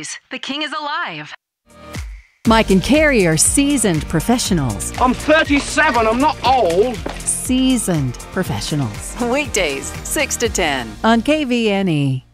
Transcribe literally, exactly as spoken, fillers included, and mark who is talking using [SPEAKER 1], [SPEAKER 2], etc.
[SPEAKER 1] Industries. The king is alive.
[SPEAKER 2] Mike and Carrie are seasoned professionals.
[SPEAKER 3] I'm thirty-seven, I'm not old.
[SPEAKER 2] Seasoned professionals.
[SPEAKER 4] Weekdays, six to ten.
[SPEAKER 2] On K V N E.